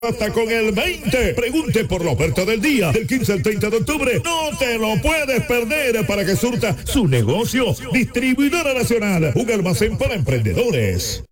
hasta con el 20. Pregunte por la oferta del día, del 15 al 30 de octubre. No te lo puedes perder para que surta su negocio. Distribuidora Nacional, un almacén para emprendedores.